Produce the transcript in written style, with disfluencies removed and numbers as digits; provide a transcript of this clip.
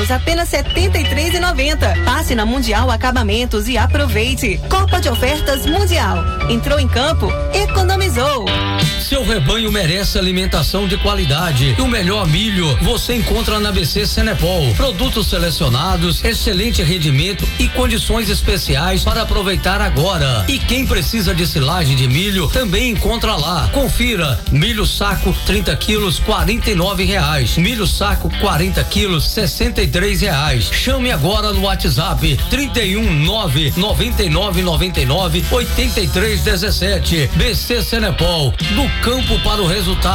anos, apenas R$ 73,90. Passe na Mundial Acabamentos e aproveite. Copa de Ofertas Mundial. Entrou em campo, economizou. Seu rebanho merece alimentação de qualidade e o melhor milho você encontra na BC Senepol. Produtos selecionados, excelente rendimento e condições especiais para aproveitar agora. E quem precisa de silagem de milho também encontra lá. Confira: milho saco 30 quilos R$ 49, milho saco 40 quilos R$ 63. Chame agora no WhatsApp 31999998317. BC Senepol, do campo para o resultado.